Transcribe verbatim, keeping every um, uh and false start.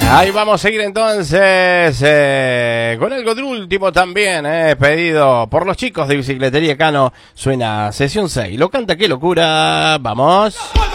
Ahí vamos a seguir entonces eh, con algo de último también, eh, pedido por los chicos de Bicicletería Cano. Suena Sesión seis. Lo canta, qué locura. Vamos.